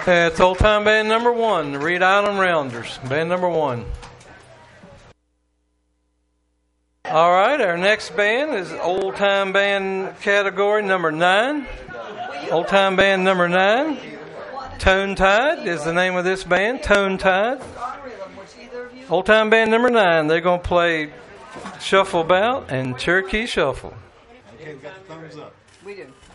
It's Old Time Band number 1, the Reed Island Rounders, band number 1. All right, our next band is Old Time Band category number 9. Old Time Band number 9. Tone Tide is the name of this band, Tone Tide. Old Time Band number 9, they're going to play Shuffle Bout and Cherokee Shuffle. Okay, we got the thumbs up. We do.